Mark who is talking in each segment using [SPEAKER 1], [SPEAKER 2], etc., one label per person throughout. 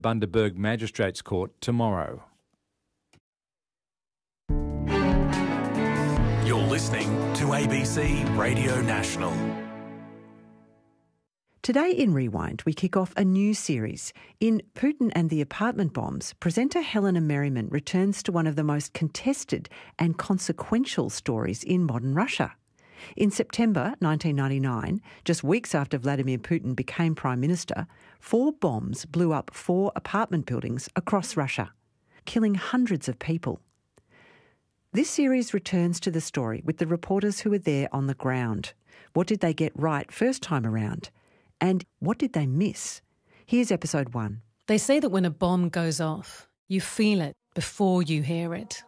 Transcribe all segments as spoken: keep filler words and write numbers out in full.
[SPEAKER 1] Bundaberg Magistrates Court tomorrow.
[SPEAKER 2] You're listening to A B C Radio National.
[SPEAKER 3] Today in Rewind, we kick off a new series. In Putin and the Apartment Bombs, presenter Helena Merriman returns to one of the most contested and consequential stories in modern Russia. In September nineteen ninety-nine, just weeks after Vladimir Putin became Prime Minister, four bombs blew up four apartment buildings across Russia, killing hundreds of people. This series returns to the story with the reporters who were there on the ground. What did they get right first time around? And what did they miss? Here's episode one.
[SPEAKER 4] They say that when a bomb goes off, you feel it before you hear it.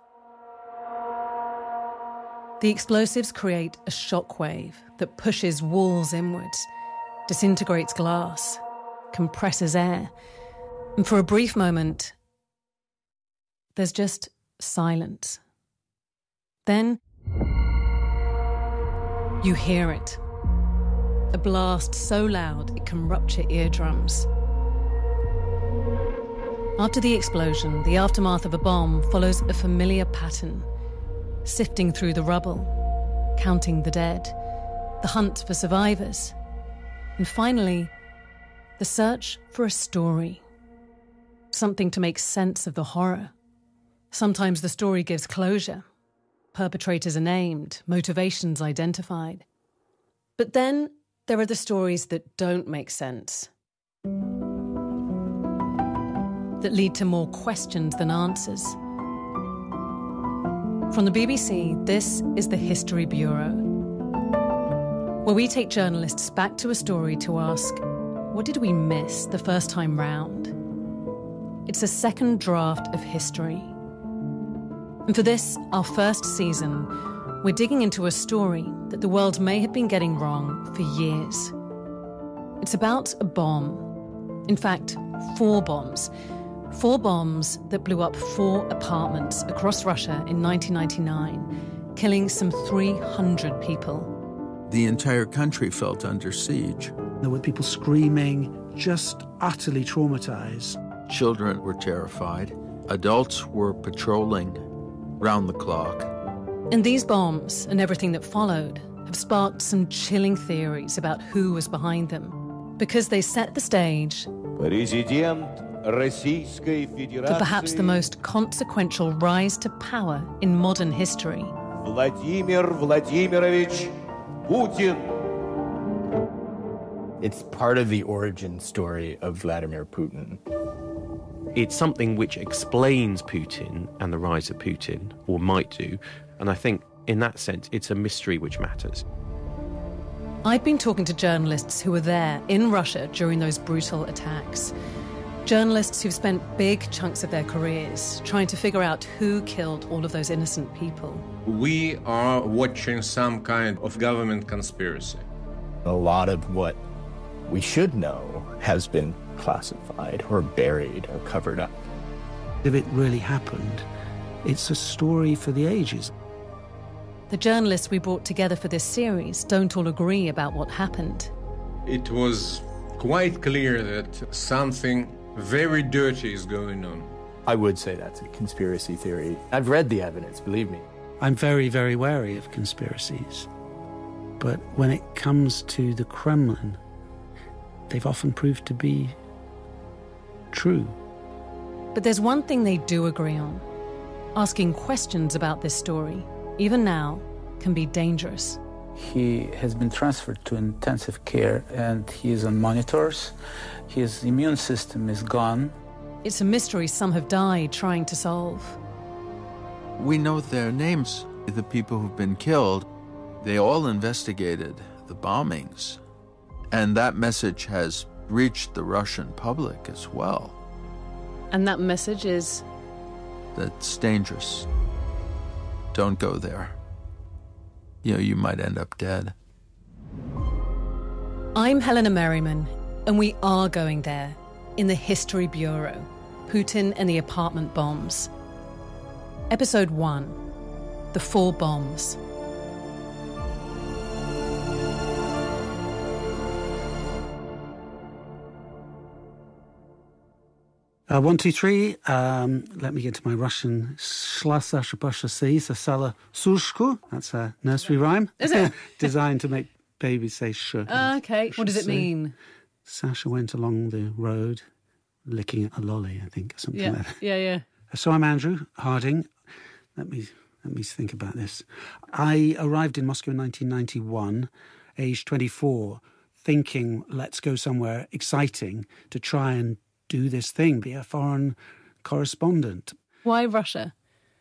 [SPEAKER 4] The explosives create a shockwave that pushes walls inwards, disintegrates glass, compresses air. And for a brief moment, there's just silence. Then you hear it. A blast so loud it can rupture eardrums. After the explosion, the aftermath of a bomb follows a familiar pattern. Sifting through the rubble, counting the dead, the hunt for survivors, and finally, the search for a story. Something to make sense of the horror. Sometimes the story gives closure. Perpetrators are named, motivations identified. But then there are the stories that don't make sense, that lead to more questions than answers. From the B B C, this is the History Bureau, where we take journalists back to a story to ask, what did we miss the first time round? It's a second draft of history. And for this, our first season, we're digging into a story that the world may have been getting wrong for years. It's about a bomb. In fact, four bombs. Four bombs that blew up four apartments across Russia in nineteen ninety-nine, killing some three hundred people.
[SPEAKER 5] The entire country felt under siege.
[SPEAKER 6] There were people screaming, just utterly traumatized.
[SPEAKER 5] Children were terrified. Adults were patrolling round the clock.
[SPEAKER 4] And these bombs and everything that followed have sparked some chilling theories about who was behind them, because they set the stage for perhaps the most consequential rise to power in modern history.
[SPEAKER 7] Vladimir Vladimirovich Putin.
[SPEAKER 8] It's part of the origin story of Vladimir Putin.
[SPEAKER 9] It's something which explains Putin and the rise of Putin, or might do, and I think in that sense it's a mystery which matters.
[SPEAKER 4] I've been talking to journalists who were there in Russia during those brutal attacks. Journalists who've spent big chunks of their careers trying to figure out who killed all of those innocent people.
[SPEAKER 10] We are watching some kind of government conspiracy.
[SPEAKER 8] A lot of what we should know has been classified or buried or covered up.
[SPEAKER 6] If it really happened, it's a story for the ages.
[SPEAKER 4] The journalists we brought together for this series don't all agree about what happened.
[SPEAKER 10] It was quite clear that something very dirty is going on.
[SPEAKER 8] I would say that's a conspiracy theory. I've read the evidence, believe me.
[SPEAKER 6] I'm very, very wary of conspiracies. But when it comes to the Kremlin, they've often proved to be true.
[SPEAKER 4] But there's one thing they do agree on. Asking questions about this story, even now, can be dangerous.
[SPEAKER 11] He has been transferred to intensive care and he is on monitors. His immune system is gone.
[SPEAKER 4] It's a mystery some have died trying to solve.
[SPEAKER 5] We know their names, the people who've been killed. They all investigated the bombings. And that message has reached the Russian public as well.
[SPEAKER 4] And that message is?
[SPEAKER 5] That's dangerous. Don't go there. You know, you might end up dead.
[SPEAKER 4] I'm Helena Merriman, and we are going there in the History Bureau, Putin and the Apartment Bombs. Episode one, The Four Bombs.
[SPEAKER 6] Uh, one, two, three. Um, let me get to my Russian. Shlasa shapasha seisa sala sushku. That's a nursery rhyme.
[SPEAKER 4] Is it?
[SPEAKER 6] Designed to make babies say sh.
[SPEAKER 4] Uh, okay. What does it mean?
[SPEAKER 6] Sasha went along the road licking a lolly, I think, or something
[SPEAKER 4] Yeah,
[SPEAKER 6] like that.
[SPEAKER 4] yeah, yeah.
[SPEAKER 6] So I'm Andrew Harding. Let me let me think about this. I arrived in Moscow in nineteen ninety-one, aged twenty-four, thinking, let's go somewhere exciting to try and do this thing, be a foreign correspondent.
[SPEAKER 4] Why Russia?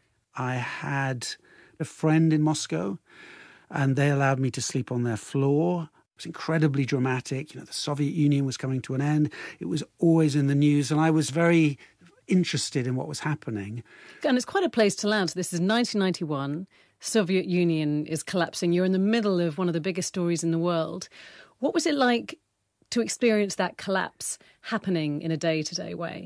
[SPEAKER 6] I had a friend in Moscow, and they allowed me to sleep on their floor. It was incredibly dramatic. You know, the Soviet Union was coming to an end. It was always in the news, and I was very interested in what was happening.
[SPEAKER 4] And it's quite a place to land. This is nineteen ninety-one. Soviet Union is collapsing. You're in the middle of one of the biggest stories in the world. What was it like to experience that collapse happening in a day-to-day way?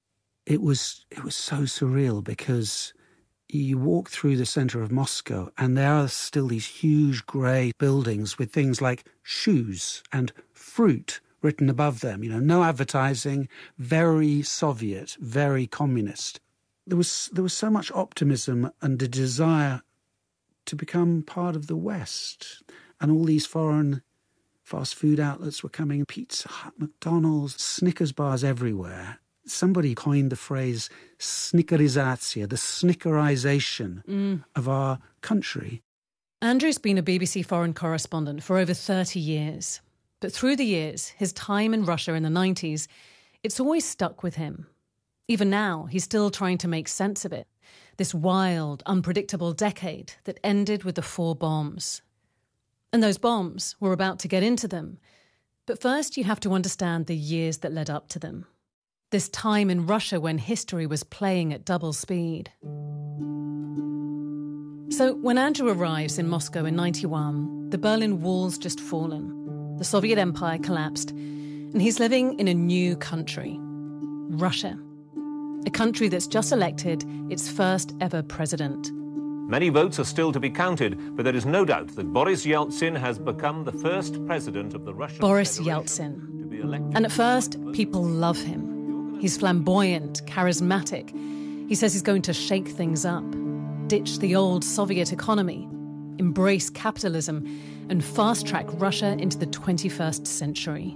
[SPEAKER 6] It was it was so surreal because you walk through the centre of Moscow and there are still these huge grey buildings with things like shoes and fruit written above them. You know, no advertising, very Soviet, very communist. There was there was so much optimism and a desire to become part of the West, and all these foreign fast food outlets were coming, Pizza Hut, McDonald's, Snickers bars everywhere. Somebody coined the phrase snickerizatsiya, the snickerization mm. of our country.
[SPEAKER 4] Andrew's been a B B C foreign correspondent for over thirty years. But through the years, his time in Russia in the nineties, it's always stuck with him. Even now, he's still trying to make sense of it. This wild, unpredictable decade that ended with the four bombs. And those bombs, we're about to get into them. But first, you have to understand the years that led up to them. This time in Russia when history was playing at double speed. So when Andrew arrives in Moscow in ninety-one, the Berlin Wall's just fallen. The Soviet Empire collapsed, and he's living in a new country, Russia. A country that's just elected its first ever president.
[SPEAKER 12] Many votes are still to be counted, but there is no doubt that Boris Yeltsin has become the first president of the Russian
[SPEAKER 4] Boris Yeltsin.
[SPEAKER 12] to be elected.
[SPEAKER 4] And at first, people love him. He's flamboyant, charismatic. He says he's going to shake things up, ditch the old Soviet economy, embrace capitalism, and fast-track Russia into the twenty-first century.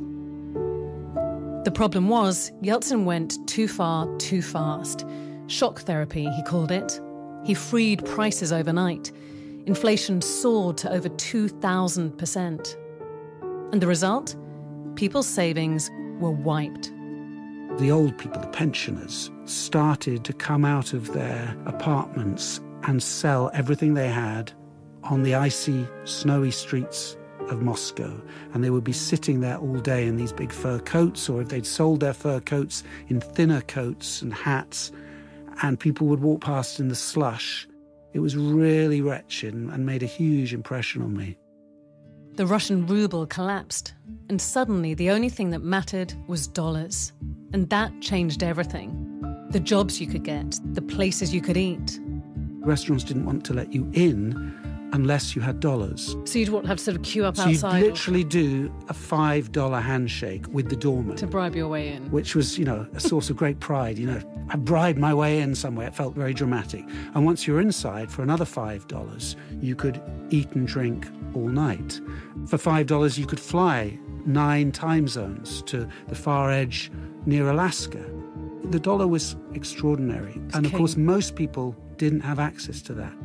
[SPEAKER 4] The problem was, Yeltsin went too far, too fast. Shock therapy, he called it. He freed prices overnight. Inflation soared to over two thousand percent. And the result? People's savings were wiped.
[SPEAKER 6] The old people, the pensioners, started to come out of their apartments and sell everything they had on the icy, snowy streets of Moscow. And they would be sitting there all day in these big fur coats, or if they'd sold their fur coats, in thinner coats and hats, and people would walk past in the slush. It was really wretched and made a huge impression on me.
[SPEAKER 4] The Russian ruble collapsed, and suddenly the only thing that mattered was dollars. And that changed everything. The jobs you could get, the places you could eat.
[SPEAKER 6] Restaurants didn't want to let you in unless you had dollars.
[SPEAKER 4] So you'd have to sort of queue up
[SPEAKER 6] so
[SPEAKER 4] outside?
[SPEAKER 6] So you'd literally or... do a five dollar handshake with the doorman.
[SPEAKER 4] To bribe your way in.
[SPEAKER 6] Which was, you know, a source of great pride. You know, I bribed my way in somewhere. It felt very dramatic. And once you're inside, for another five dollars, you could eat and drink all night. For five dollars, you could fly nine time zones to the far edge near Alaska. The dollar was extraordinary. It's and, of king. course, most people didn't have access to that.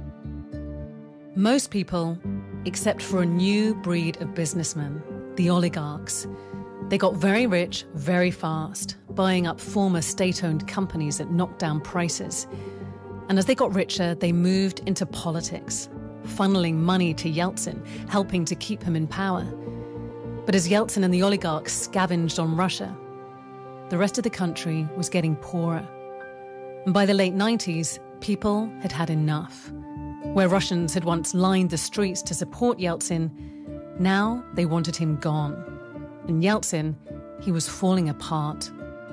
[SPEAKER 4] Most people, except for a new breed of businessmen, the oligarchs. They got very rich very fast, buying up former state-owned companies at knockdown prices. And as they got richer, they moved into politics, funneling money to Yeltsin, helping to keep him in power. But as Yeltsin and the oligarchs scavenged on Russia, the rest of the country was getting poorer. And by the late nineties, people had had enough. Where Russians had once lined the streets to support Yeltsin, now they wanted him gone. And Yeltsin, he was falling apart.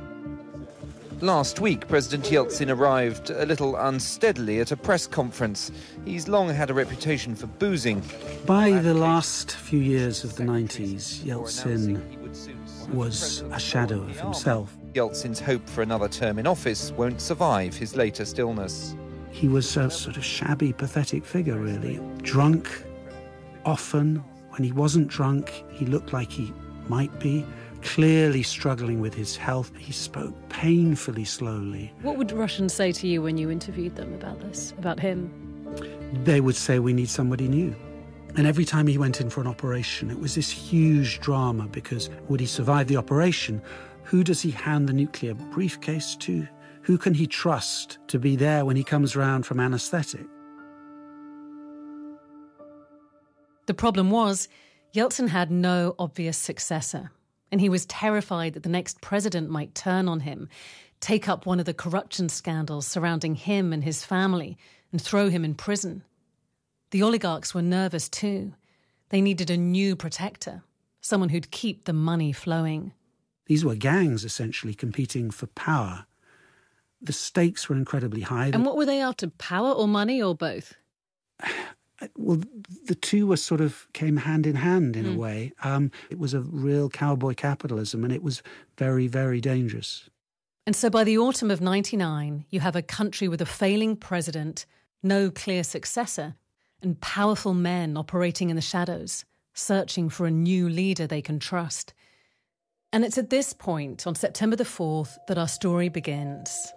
[SPEAKER 13] Last week, President Yeltsin arrived a little unsteadily at a press conference. He's long had a reputation for boozing.
[SPEAKER 6] By the last few years of the nineties, Yeltsin was a shadow of himself.
[SPEAKER 13] Yeltsin's hope for another term in office won't survive his latest illness.
[SPEAKER 6] He was a sort of shabby, pathetic figure, really. Drunk, often. When he wasn't drunk, he looked like he might be. Clearly struggling with his health. He spoke painfully slowly.
[SPEAKER 4] What would Russians say to you when you interviewed them about this, about him?
[SPEAKER 6] They would say, we need somebody new. And every time he went in for an operation, it was this huge drama, because would he survive the operation? Who does he hand the nuclear briefcase to? Who can he trust to be there when he comes round from anaesthetic?
[SPEAKER 4] The problem was, Yeltsin had no obvious successor, and he was terrified that the next president might turn on him, take up one of the corruption scandals surrounding him and his family, and throw him in prison. The oligarchs were nervous too. They needed a new protector, someone who'd keep the money flowing.
[SPEAKER 6] These were gangs, essentially, competing for power. The stakes were incredibly high.
[SPEAKER 4] And what were they after, power or money or both?
[SPEAKER 6] Well, the two were sort of came hand in hand in
[SPEAKER 4] mm.
[SPEAKER 6] a way. Um, it was a real cowboy capitalism, and it was very, very dangerous.
[SPEAKER 4] And so by the autumn of ninety-nine, you have a country with a failing president, no clear successor, and powerful men operating in the shadows, searching for a new leader they can trust. And it's at this point, on September the fourth, that our story begins.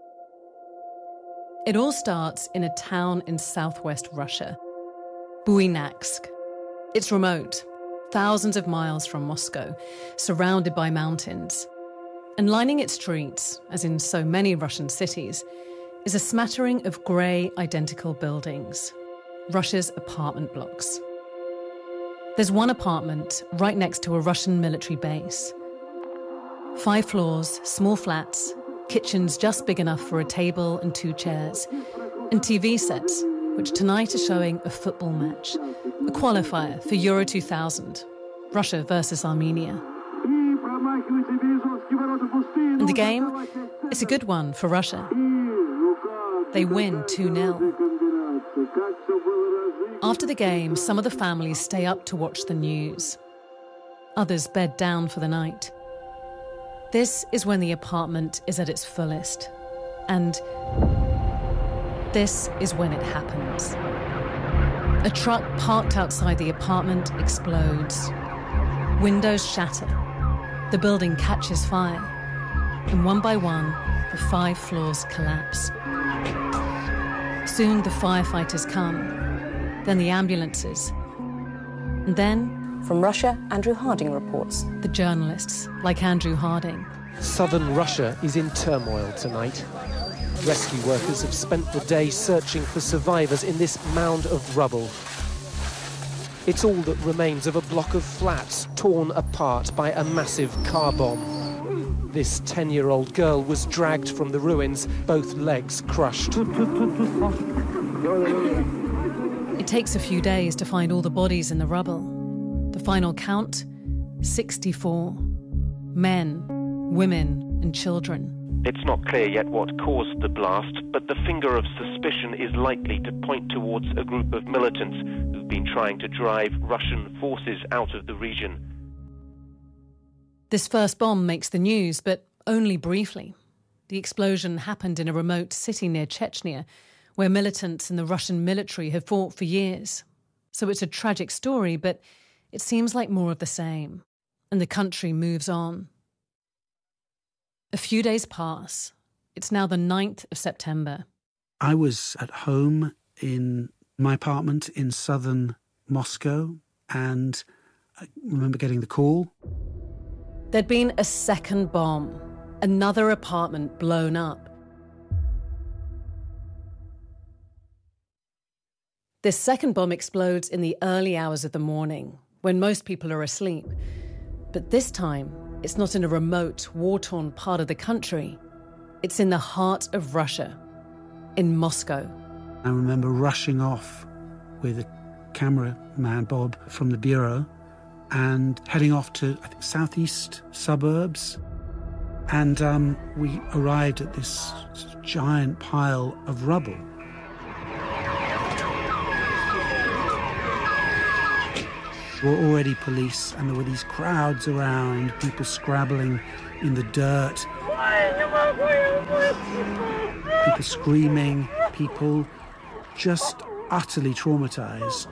[SPEAKER 4] It all starts in a town in southwest Russia, Buynaksk. It's remote, thousands of miles from Moscow, surrounded by mountains. And lining its streets, as in so many Russian cities, is a smattering of grey, identical buildings, Russia's apartment blocks. There's one apartment right next to a Russian military base. Five floors, small flats, kitchens just big enough for a table and two chairs, and T V sets, which tonight are showing a football match, a qualifier for Euro two thousand, Russia versus Armenia. And the game, it's a good one for Russia. They win two nil. After the game, some of the families stay up to watch the news. Others bed down for the night. This is when the apartment is at its fullest. And this is when it happens. A truck parked outside the apartment explodes. Windows shatter. The building catches fire. And one by one, the five floors collapse. Soon the firefighters come. Then the ambulances. And then...
[SPEAKER 14] From Russia, Andrew Harding reports.
[SPEAKER 4] The journalists, like Andrew Harding.
[SPEAKER 15] Southern Russia is in turmoil tonight. Rescue workers have spent the day searching for survivors in this mound of rubble. It's all that remains of a block of flats torn apart by a massive car bomb. This ten-year-old girl was dragged from the ruins, both legs crushed.
[SPEAKER 4] It takes a few days to find all the bodies in the rubble. The final count, sixty-four. Men, women and children.
[SPEAKER 9] It's not clear yet what caused the blast, but the finger of suspicion is likely to point towards a group of militants who've been trying to drive Russian forces out of the region.
[SPEAKER 4] This first bomb makes the news, but only briefly. The explosion happened in a remote city near Chechnya, where militants in the Russian military have fought for years. So it's a tragic story, but it seems like more of the same, and the country moves on. A few days pass. It's now the ninth of September.
[SPEAKER 6] I was at home in my apartment in southern Moscow, and I remember getting the call.
[SPEAKER 4] There'd been a second bomb, another apartment blown up. This second bomb explodes in the early hours of the morning, when most people are asleep. But this time, it's not in a remote, war-torn part of the country. It's in the heart of Russia, in Moscow.
[SPEAKER 6] I remember rushing off with a cameraman, Bob, from the bureau, and heading off to, I think, southeast suburbs. And um, we arrived at this giant pile of rubble. There were already police, and there were these crowds around, people scrabbling in the dirt, people screaming, people just utterly traumatized.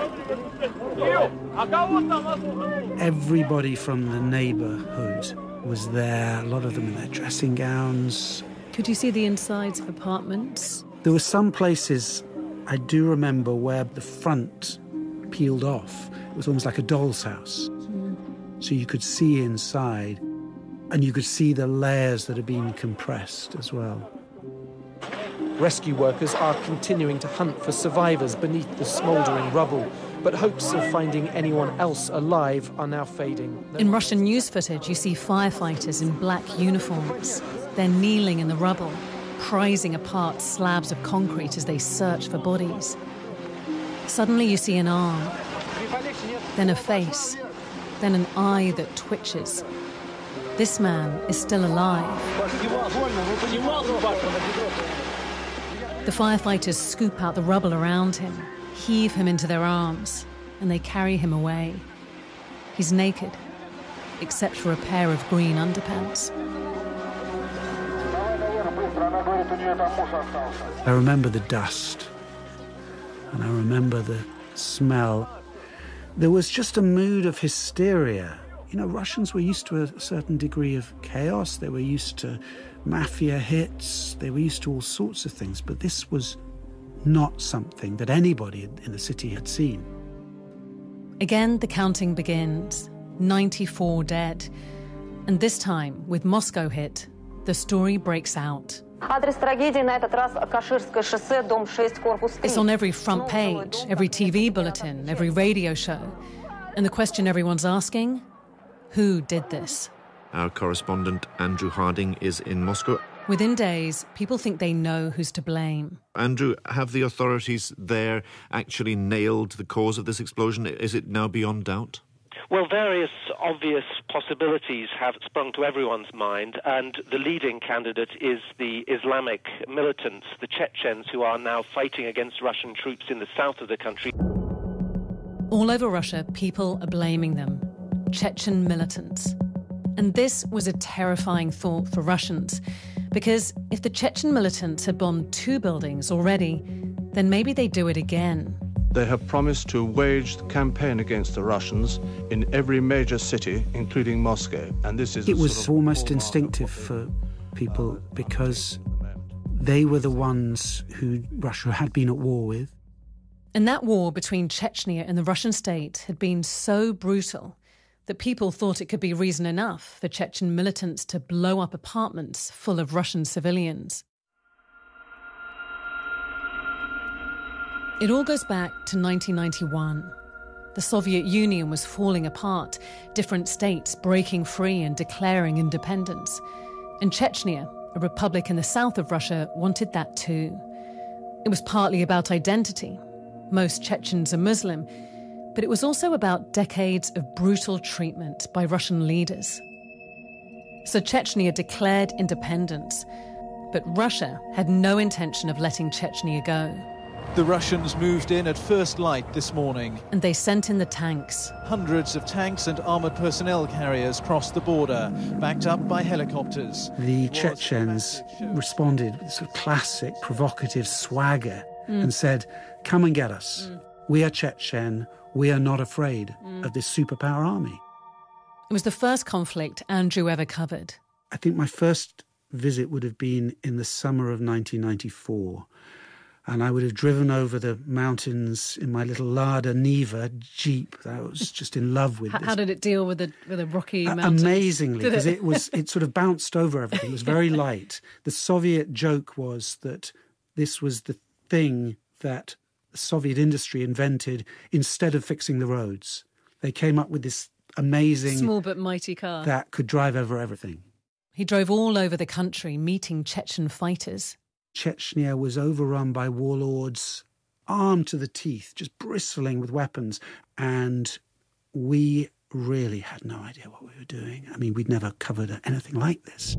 [SPEAKER 6] Everybody from the neighborhood was there, a lot of them in their dressing gowns.
[SPEAKER 4] Could you see the insides of apartments?
[SPEAKER 6] There were some places I do remember where the front peeled off. It was almost like a doll's house. Mm. So you could see inside, and you could see the layers that had been compressed as well.
[SPEAKER 15] Rescue workers are continuing to hunt for survivors beneath the smouldering rubble, but hopes of finding anyone else alive are now fading.
[SPEAKER 4] In Russian news footage, you see firefighters in black uniforms. They're kneeling in the rubble, prizing apart slabs of concrete as they search for bodies. Suddenly you see an arm, then a face, then an eye that twitches. This man is still alive. The firefighters scoop out the rubble around him, heave him into their arms, and they carry him away. He's naked, except for a pair of green underpants.
[SPEAKER 6] I remember the dust, and I remember the smell. There was just a mood of hysteria. You know, Russians were used to a certain degree of chaos. They were used to mafia hits. They were used to all sorts of things. But this was not something that anybody in the city had seen.
[SPEAKER 4] Again, the counting begins. ninety-four dead. And this time, with Moscow hit, the story breaks out. It's on every front page, every T V bulletin, every radio show. And the question everyone's asking, who did this?
[SPEAKER 16] Our correspondent Andrew Harding is in Moscow.
[SPEAKER 4] Within days, people think they know who's to blame.
[SPEAKER 16] Andrew, have the authorities there actually nailed the cause of this explosion? Is it now beyond doubt?
[SPEAKER 9] Well, various obvious possibilities have sprung to everyone's mind, and the leading candidate is the Islamic militants, the Chechens, who are now fighting against Russian troops in the south of the country.
[SPEAKER 4] All over Russia, people are blaming them, Chechen militants. And this was a terrifying thought for Russians, because if the Chechen militants had bombed two buildings already, then maybe they'd do it again.
[SPEAKER 17] They have promised to wage the campaign against the Russians in every major city, including Moscow. And this is
[SPEAKER 6] it was sort of almost instinctive for people because they were the ones who Russia had been at war with.
[SPEAKER 4] And that war between Chechnya and the Russian state had been so brutal that people thought it could be reason enough for Chechen militants to blow up apartments full of Russian civilians. It all goes back to nineteen ninety-one. The Soviet Union was falling apart, different states breaking free and declaring independence. And Chechnya, a republic in the south of Russia, wanted that too. It was partly about identity. Most Chechens are Muslim, but it was also about decades of brutal treatment by Russian leaders. So Chechnya declared independence, but Russia had no intention of letting Chechnya go.
[SPEAKER 18] The Russians moved in at first light this morning.
[SPEAKER 4] And they sent in the tanks.
[SPEAKER 18] Hundreds of tanks and armoured personnel carriers crossed the border, backed up by helicopters.
[SPEAKER 6] The Chechens responded with sort of classic provocative swagger mm. and said, come and get us. Mm. We are Chechen. We are not afraid mm. of this superpower army.
[SPEAKER 4] It was the first conflict Andrew ever covered.
[SPEAKER 6] I think my first visit would have been in the summer of nineteen ninety-four. And I would have driven over the mountains in my little Lada Niva Jeep. I was just in love with
[SPEAKER 4] How,
[SPEAKER 6] this.
[SPEAKER 4] how did it deal with the with the rocky
[SPEAKER 6] uh,
[SPEAKER 4] mountains?
[SPEAKER 6] Amazingly, because it? it was it sort of bounced over everything. It was very light. The Soviet joke was that this was the thing that the Soviet industry invented instead of fixing the roads. They came up with this amazing...
[SPEAKER 4] small but mighty car.
[SPEAKER 6] ...that could drive over everything.
[SPEAKER 4] He drove all over the country, meeting Chechen fighters.
[SPEAKER 6] Chechnya was overrun by warlords, armed to the teeth, just bristling with weapons. And we really had no idea what we were doing. I mean, we'd never covered anything like this.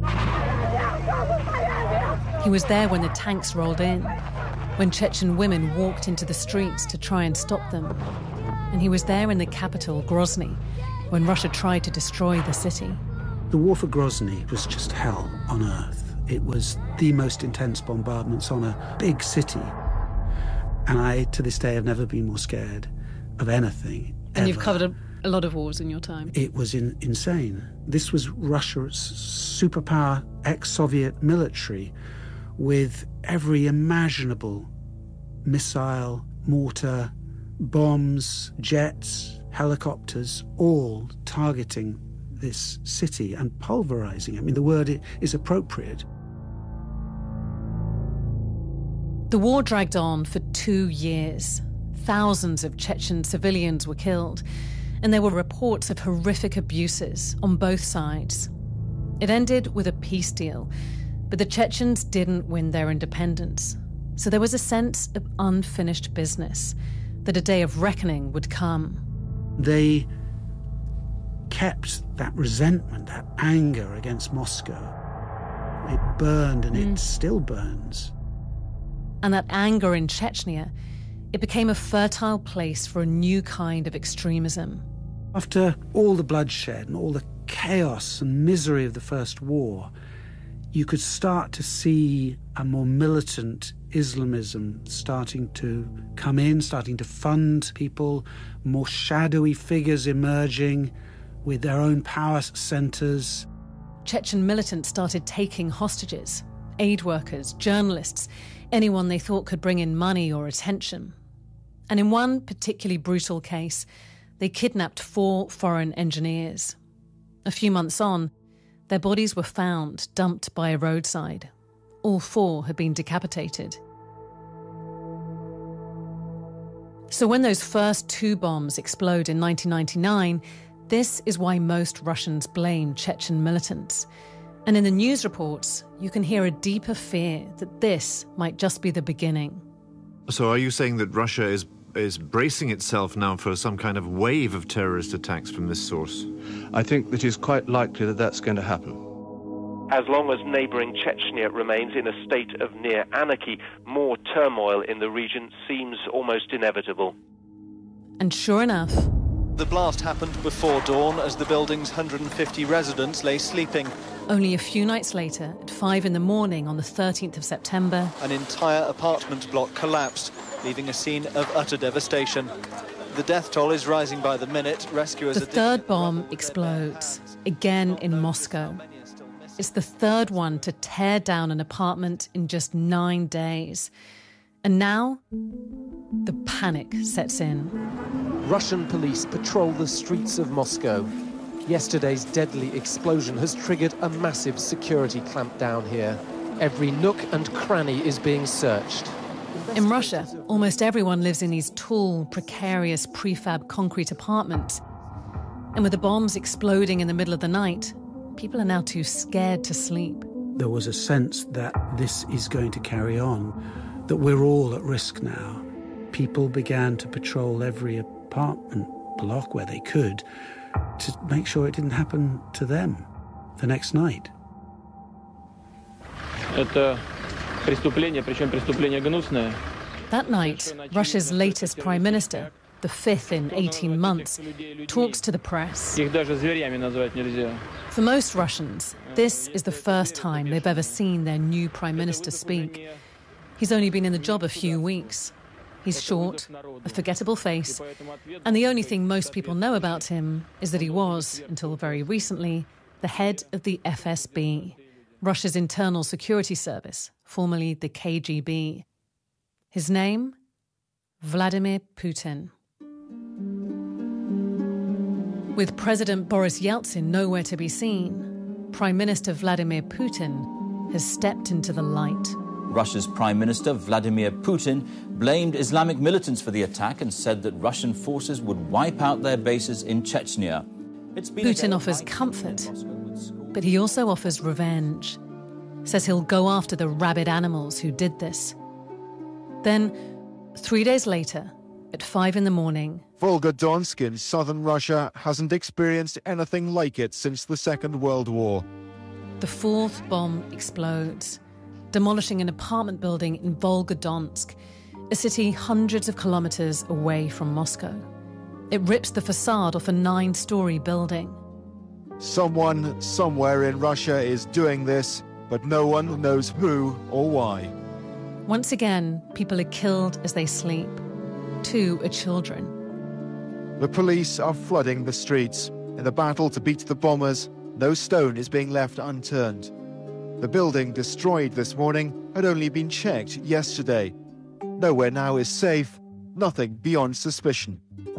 [SPEAKER 4] He was there when the tanks rolled in, when Chechen women walked into the streets to try and stop them. and he was there in the capital, Grozny, when Russia tried to destroy the city.
[SPEAKER 6] The war for Grozny was just hell on earth. It was the most intense bombardments on a big city. And I, to this day, have never been more scared of anything.
[SPEAKER 4] And
[SPEAKER 6] ever.
[SPEAKER 4] You've covered a, a lot of wars in your time.
[SPEAKER 6] It was in, insane. This was Russia's superpower, ex-Soviet military with every imaginable missile, mortar, bombs, jets, helicopters, all targeting this city and pulverizing. I mean, the word is appropriate.
[SPEAKER 4] The war dragged on for two years. Thousands of Chechen civilians were killed, and there were reports of horrific abuses on both sides. It ended with a peace deal, but the Chechens didn't win their independence. So there was a sense of unfinished business, that a day of reckoning would come.
[SPEAKER 6] They kept that resentment, that anger against Moscow. It burned and mm. it still burns.
[SPEAKER 4] And that anger in Chechnya, it became a fertile place for a new kind of extremism.
[SPEAKER 6] After all the bloodshed and all the chaos and misery of the First War, you could start to see a more militant Islamism starting to come in, starting to fund people, more shadowy figures emerging with their own power centers.
[SPEAKER 4] Chechen militants started taking hostages, aid workers, journalists, anyone they thought could bring in money or attention. And in one particularly brutal case, they kidnapped four foreign engineers. A few months on, their bodies were found dumped by a roadside. All four had been decapitated. So when those first two bombs explode in nineteen ninety-nine, this is why most Russians blame Chechen militants. And in the news reports, you can hear a deeper fear that this might just be the beginning.
[SPEAKER 16] So are you saying that Russia is is bracing itself now for some kind of wave of terrorist attacks from this source?
[SPEAKER 17] I think that it's quite likely that that's going to happen.
[SPEAKER 9] As long as neighbouring Chechnya remains in a state of near anarchy, more turmoil in the region seems almost inevitable.
[SPEAKER 4] And sure enough,
[SPEAKER 18] the blast happened before dawn as the building's one hundred fifty residents lay sleeping.
[SPEAKER 4] Only a few nights later, at five in the morning on the thirteenth of September,
[SPEAKER 18] an entire apartment block collapsed, leaving a scene of utter devastation. The death toll is rising by the minute. Rescuers
[SPEAKER 4] the third bomb explodes, again in Moscow. It's the third one to tear down an apartment in just nine days. And now, the panic sets in.
[SPEAKER 15] Russian police patrol the streets of Moscow. Yesterday's deadly explosion has triggered a massive security clampdown here. Every nook and cranny is being searched.
[SPEAKER 4] In Russia, almost everyone lives in these tall, precarious prefab concrete apartments. And with the bombs exploding in the middle of the night, people are now too scared to sleep.
[SPEAKER 6] There was a sense that this is going to carry on, that we're all at risk now. People began to patrol every apartment block where they could to make sure it didn't happen to them the next night.
[SPEAKER 11] Это преступление, причем преступление гнусное.
[SPEAKER 4] That night, Russia's latest prime minister, the fifth in eighteen months, talks to the press.
[SPEAKER 11] Их даже зверями назвать нельзя.
[SPEAKER 4] For most Russians, this is the first time they've ever seen their new prime minister speak. He's only been in the job a few weeks. He's short, a forgettable face, and the only thing most people know about him is that he was, until very recently, the head of the F S B, Russia's internal security service, formerly the K G B. His name? Vladimir Putin. With President Boris Yeltsin nowhere to be seen, Prime Minister Vladimir Putin has stepped into the light.
[SPEAKER 19] Russia's Prime Minister Vladimir Putin blamed Islamic militants for the attack and said that Russian forces would wipe out their bases in Chechnya.
[SPEAKER 4] Putin offers comfort, but he also offers revenge. Says he'll go after the rabid animals who did this. Then, three days later, at five in the morning,
[SPEAKER 20] Volgodonsk in southern Russia hasn't experienced anything like it since the Second World War.
[SPEAKER 4] The fourth bomb explodes, demolishing an apartment building in Volgodonsk, a city hundreds of kilometers away from Moscow. It rips the facade off a nine-storey building.
[SPEAKER 20] Someone somewhere in Russia is doing this, but no one knows who or why.
[SPEAKER 4] Once again, people are killed as they sleep. Two are children.
[SPEAKER 20] The police are flooding the streets. In the battle to beat the bombers, no stone is being left unturned. The building destroyed this morning had only been checked yesterday. Nowhere now is safe, nothing beyond suspicion.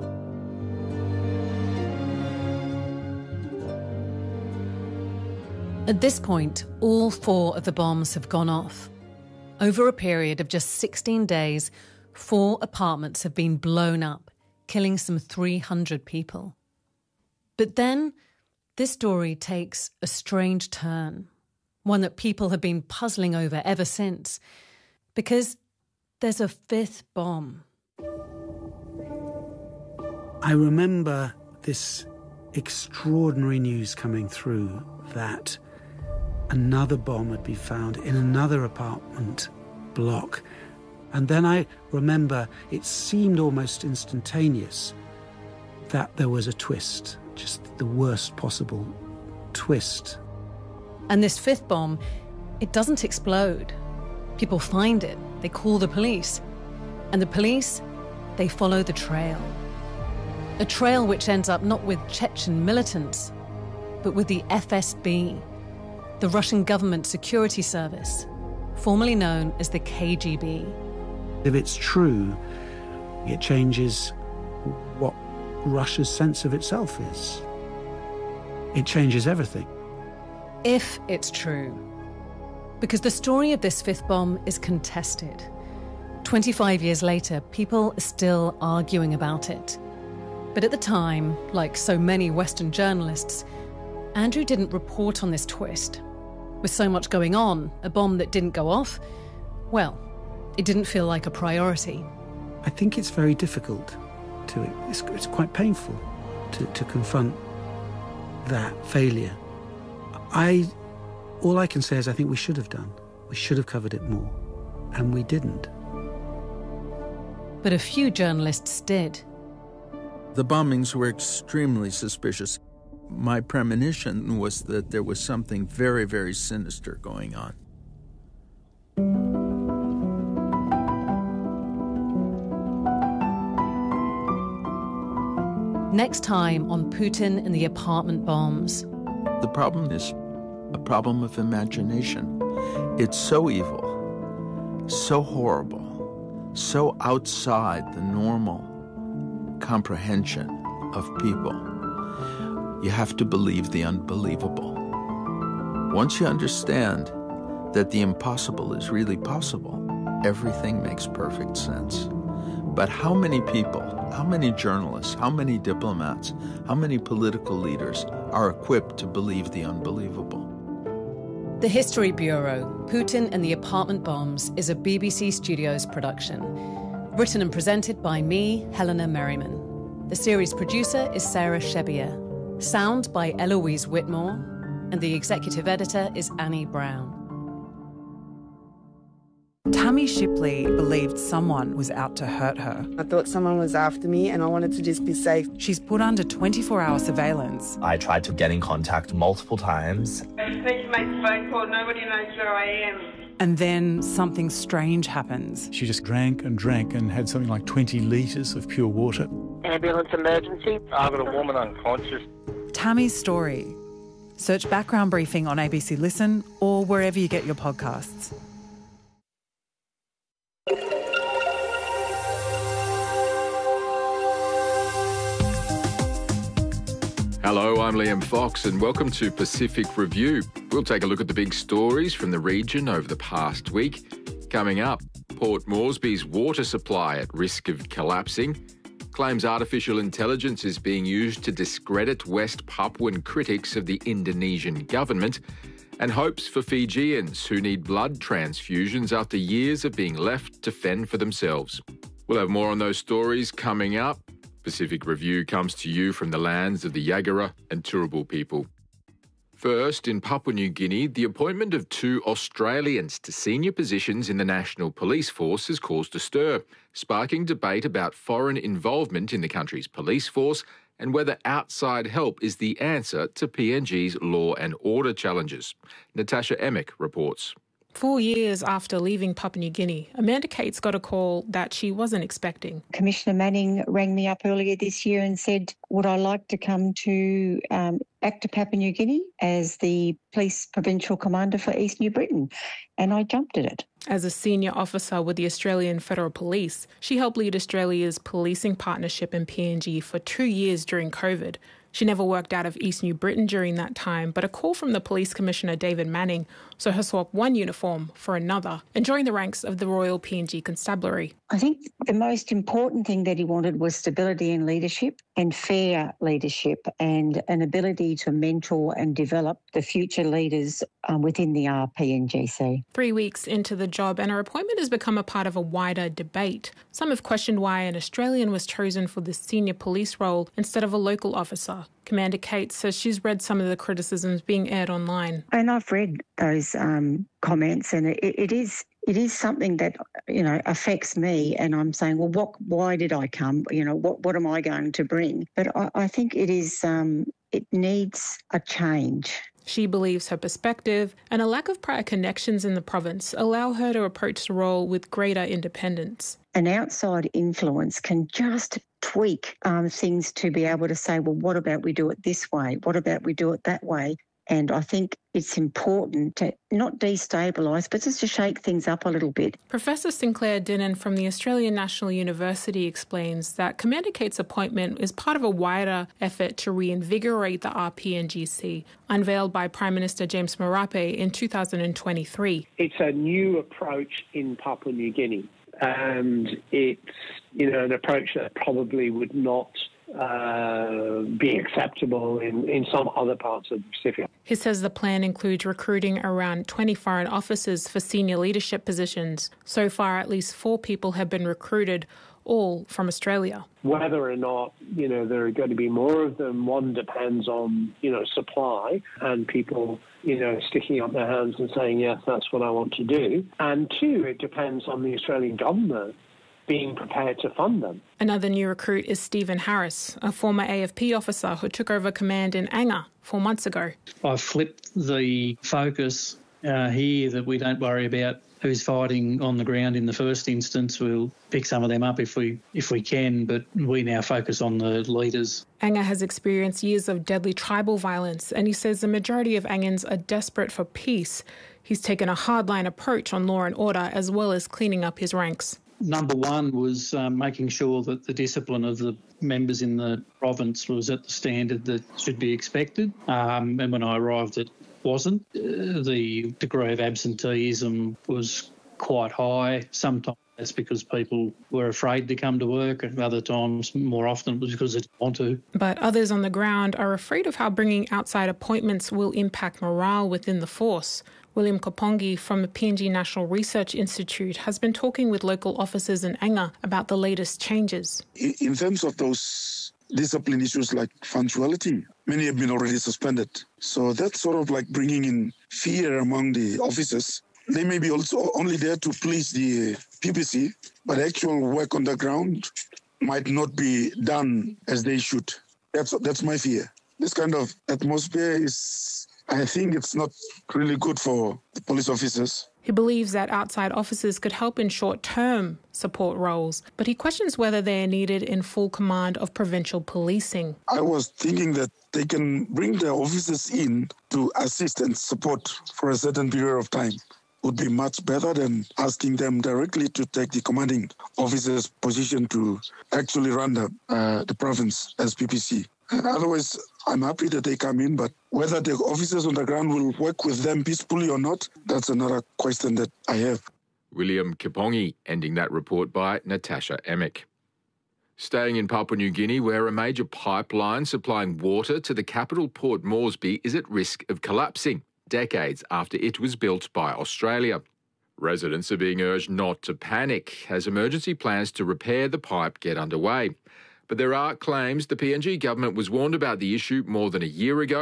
[SPEAKER 4] At this point, all four of the bombs have gone off. Over a period of just sixteen days, four apartments have been blown up, killing some three hundred people. But then, this story takes a strange turn, one that people have been puzzling over ever since, because there's a fifth bomb.
[SPEAKER 6] I remember this extraordinary news coming through that another bomb had been found in another apartment block. And then I remember it seemed almost instantaneous that there was a twist, just the worst possible twist.
[SPEAKER 4] And this fifth bomb, it doesn't explode. People find it, they call the police. And the police, they follow the trail. A trail which ends up not with Chechen militants, but with the F S B, the Russian government security service, formerly known as the K G B.
[SPEAKER 6] If it's true, it changes what Russia's sense of itself is. It changes everything.
[SPEAKER 4] If it's true. Because the story of this fifth bomb is contested. twenty-five years later, people are still arguing about it. But at the time, like so many Western journalists, Andrew didn't report on this twist. With so much going on, a bomb that didn't go off, well, it didn't feel like a priority.
[SPEAKER 6] I think it's very difficult to, it's, it's quite painful to, to confront that failure. I, all I can say is I think we should have done. We should have covered it more, and we didn't.
[SPEAKER 4] But a few journalists did.
[SPEAKER 5] The bombings were extremely suspicious. My premonition was that there was something very, very sinister going on.
[SPEAKER 4] Next time on Putin and the apartment bombs.
[SPEAKER 5] The problem is a problem of imagination. It's so evil, so horrible, so outside the normal comprehension of people. You have to believe the unbelievable. Once you understand that the impossible is really possible, everything makes perfect sense. But how many people, how many journalists, how many diplomats, how many political leaders are equipped to believe the unbelievable?
[SPEAKER 4] The History Bureau, Putin and the Apartment Bombs, is a B B C Studios production. Written and presented by me, Helena Merriman. The series producer is Sarah Shebier. Sound by Eloise Whitmore. And the executive editor is Annie Brown.
[SPEAKER 3] Tammy Shipley believed someone was out to hurt her.
[SPEAKER 21] I thought someone was after me and I wanted to just be safe.
[SPEAKER 3] She's put under twenty-four hour surveillance.
[SPEAKER 22] I tried to get in contact multiple times.
[SPEAKER 23] I just need to make a phone call. Nobody knows where I am.
[SPEAKER 3] And then something strange happens.
[SPEAKER 24] She just drank and drank and had something like twenty litres of pure water.
[SPEAKER 23] Ambulance emergency. I've got a woman unconscious.
[SPEAKER 3] Tammy's story. Search Background Briefing on A B C Listen or wherever you get your podcasts.
[SPEAKER 25] Hello, I'm Liam Fox and welcome to Pacific Review. We'll take a look at the big stories from the region over the past week. Coming up, Port Moresby's water supply at risk of collapsing, claims artificial intelligence is being used to discredit West Papuan critics of the Indonesian government, and hopes for Fijians who need blood transfusions after years of being left to fend for themselves. We'll have more on those stories coming up. Pacific Review comes to you from the lands of the Yagara and Turrbal people. First, in Papua New Guinea, the appointment of two Australians to senior positions in the National Police Force has caused a stir, sparking debate about foreign involvement in the country's police force and whether outside help is the answer to P N G's law and order challenges. Natasha Emick reports.
[SPEAKER 1] Four years after leaving Papua New Guinea, Amanda Cates got a call that she wasn't expecting.
[SPEAKER 2] Commissioner Manning rang me up earlier this year and said, would I like to come to um, back to Papua New Guinea as the Police Provincial Commander for East New Britain? And I jumped at it.
[SPEAKER 1] As a senior officer with the Australian Federal Police, she helped lead Australia's policing partnership in P N G for two years during COVID. She never worked out of East New Britain during that time, but a call from the Police Commissioner David Manning saw her swap one uniform for another and join the ranks of the Royal P N G Constabulary.
[SPEAKER 2] I think the most important thing that he wanted was stability in leadership and fair leadership and an ability to mentor and develop the future leaders um, within the R P N G C.
[SPEAKER 1] Three weeks into the job, and her appointment has become a part of a wider debate. Some have questioned why an Australian was chosen for this senior police role instead of a local officer. Commander Cates says she's read some of the criticisms being aired online.
[SPEAKER 2] And I've read those um, comments, and it, it is it is something that, you know, affects me. And I'm saying, well, what? Why did I come? You know, what what am I going to bring? But I, I think it is um, it needs a change.
[SPEAKER 1] She believes her perspective and a lack of prior connections in the province allow her to approach the role with greater independence.
[SPEAKER 2] An outside influence can just tweak um, things to be able to say, well, what about we do it this way? What about we do it that way? And I think it's important to not destabilise, but just to shake things up a little bit.
[SPEAKER 1] Professor Sinclair Dinnan from the Australian National University explains that Commander Cates' appointment is part of a wider effort to reinvigorate the R P N G C, unveiled by Prime Minister James Marape in two thousand twenty-three.
[SPEAKER 7] It's a new approach in Papua New Guinea, and it's, you know, an approach that probably would not Uh, be acceptable in, in some other parts of the Pacific.
[SPEAKER 1] He says the plan includes recruiting around twenty foreign officers for senior leadership positions. So far, at least four people have been recruited, all from Australia.
[SPEAKER 7] Whether or not, you know, there are going to be more of them, one depends on, you know, supply and people, you know, sticking up their hands and saying, yes, that's what I want to do. And two, it depends on the Australian government being prepared to fund them.
[SPEAKER 1] Another new recruit is Stephen Harris, a former A F P officer who took over command in Anga four months ago.
[SPEAKER 8] I've flipped the focus uh, here that we don't worry about who's fighting on the ground in the first instance. We'll pick some of them up if we if we can, but we now focus on the leaders.
[SPEAKER 1] Anga has experienced years of deadly tribal violence, and he says the majority of Angans are desperate for peace. He's taken a hardline approach on law and order as well as cleaning up his ranks.
[SPEAKER 8] Number one was um, making sure that the discipline of the members in the province was at the standard that should be expected. Um, and when I arrived, it wasn't. Uh, the degree of absenteeism was quite high. Sometimes that's because people were afraid to come to work, and other times, more often, it was because they didn't want to.
[SPEAKER 1] But others on the ground are afraid of how bringing outside appointments will impact morale within the force. William Kopongi from the P N G National Research Institute has been talking with local officers in Anga about the latest changes.
[SPEAKER 10] In terms of those discipline issues like punctuality, many have been already suspended. So that's sort of like bringing in fear among the officers. They may be also only there to please the P P C, but actual work on the ground might not be done as they should. That's that's my fear. This kind of atmosphere is, I think it's not really good for the police officers.
[SPEAKER 1] He believes that outside officers could help in short-term support roles, but he questions whether they are needed in full command of provincial policing.
[SPEAKER 10] I was thinking that they can bring their officers in to assist and support for a certain period of time. Would be much better than asking them directly to take the commanding officer's position to actually run the, uh, the province as P P C. Otherwise, I'm happy that they come in, but whether the officers on the ground will work with them peacefully or not, that's another question that I have.
[SPEAKER 25] William Kipongi ending that report by Natasha Emick. Staying in Papua New Guinea, where a major pipeline supplying water to the capital Port Moresby is at risk of collapsing decades after it was built by Australia. Residents are being urged not to panic as emergency plans to repair the pipe get underway. But there are claims the P N G government was warned about the issue more than a year ago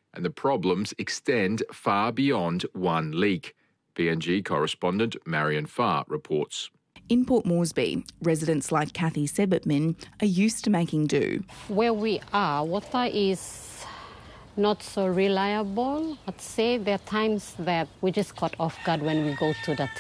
[SPEAKER 25] and the problems extend far beyond one leak. P N G correspondent Marion Farr reports.
[SPEAKER 12] In Port Moresby, residents like Kathy Sebitmin are used to making do.
[SPEAKER 13] Where we are, water is not so reliable. I'd say there are times that we just caught off guard when we go to the